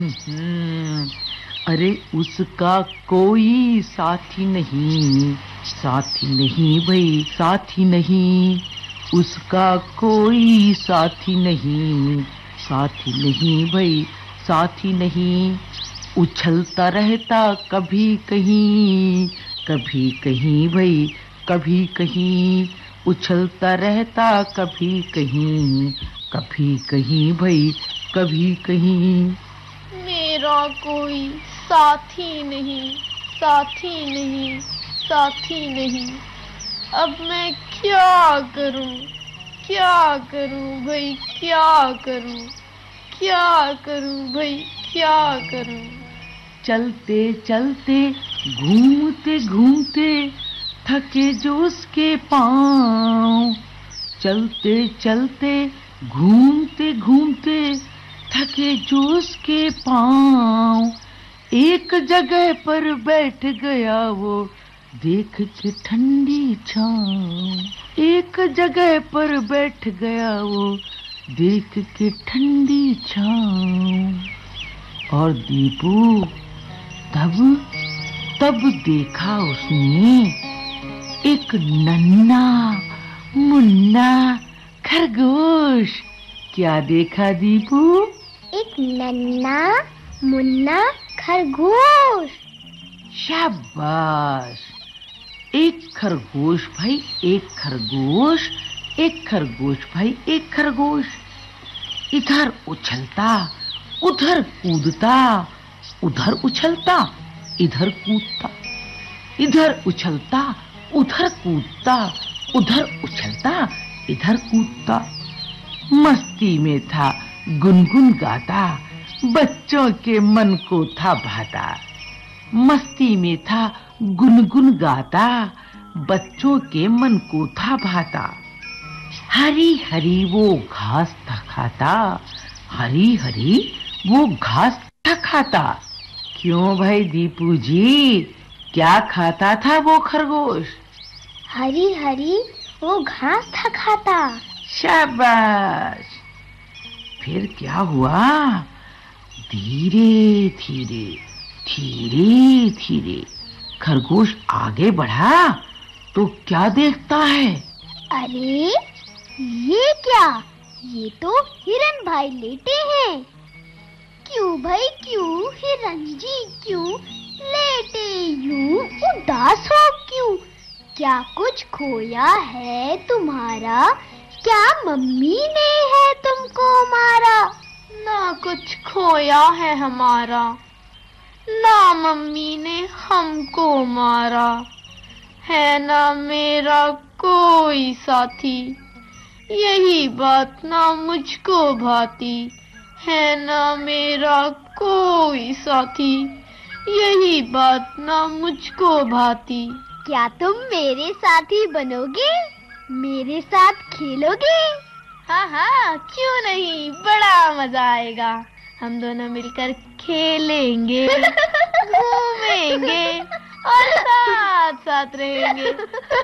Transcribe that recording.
हम्म, अरे उसका कोई साथी नहीं, साथी नहीं भाई, साथी नहीं। उसका कोई साथी नहीं, साथी नहीं भाई, साथी नहीं। उछलता रहता कभी कहीं, कभी कहीं भाई, कभी कहीं। उछलता रहता कभी कहीं, कभी कहीं भाई, कभी कहीं। मेरा कोई साथी नहीं, साथी नहीं, साथी नहीं। अब मैं क्या करूं, क्या करूं भाई, क्या करूं, क्या करूं भाई, क्या करूं। चलते चलते, घूमते घूमते, थके जो उसके पाँव। चलते चलते, घूमते घूमते, थके जो उसके पाँव। एक जगह पर बैठ गया वो, देख के ठंडी छाँव। एक जगह पर बैठ गया वो, देख के ठंडी छाँव। और दीपू तब तब देखा उसने एक नन्हा मुन्ना खरगोश। क्या देखा दीपू? एक नन्हा मुन्ना खरगोश। शाबाश। एक खरगोश भाई, एक खरगोश, एक खरगोश भाई, एक खरगोश। इधर उछलता, उधर कूदता, उधर उछलता, इधर कूदता। इधर उछलता, उधर कूदता, उधर उछलता, इधर कूदता। मस्ती में था, गुनगुन गाता, बच्चों के मन को था भाता। मस्ती में था, गुनगुन गाता, बच्चों के मन को था भाता। हरी हरी वो घास था खाता, हरी हरी वो घास था खाता। क्यों भाई दीपू जी, क्या खाता था वो खरगोश? हरी हरी वो घास था खाता। शाबाश। फिर क्या हुआ? धीरे धीरे, धीरे धीरे खरगोश आगे बढ़ा तो क्या देखता है? अरे ये क्या, ये तो हिरन भाई लेटे हैं। क्यों भाई क्यों हिरन जी, क्यों लेटे यूं उदास हो क्यों? क्या कुछ खोया है तुम्हारा? क्या मम्मी ने है तुमको मारा? ना कुछ खोया है हमारा, ना मम्मी ने हमको मारा। है ना मेरा कोई साथी, यही बात ना मुझको भाती। है ना मेरा कोई साथी, यही बात ना मुझको भाती। क्या तुम मेरे साथी बनोगे? मेरे साथ खेलोगे? हाँ हाँ, क्यों नहीं, बड़ा मजा आएगा। हम दोनों मिलकर खेलेंगे, घूमेंगे और साथ साथ रहेंगे।